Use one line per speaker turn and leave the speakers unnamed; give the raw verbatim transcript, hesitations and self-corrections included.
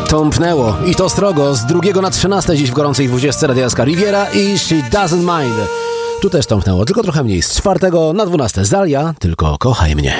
Tąpnęło i to strogo z drugiego na trzynaste dziś w gorącej dwudziestce Radia S K Riviera i She Doesn't Mind. Tu też tąpnęło, tylko trochę mniej. Z czwartego na dwunaste Zalia, tylko kochaj mnie.